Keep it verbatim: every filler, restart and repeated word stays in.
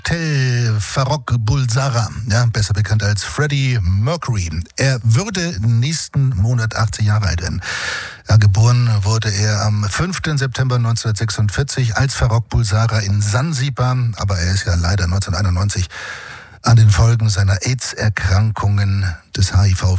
Tel Farrokh Bulsara, ja, besser bekannt als Freddie Mercury. Er würde nächsten Monat achtzig Jahre alt werden. Ja, geboren wurde er am fünften September neunzehnhundertsechsundvierzig als Farrokh Bulsara in Sansibar, aber er ist ja leider neunzehnhunderteinundneunzig an den Folgen seiner AIDS-Erkrankungen des H I V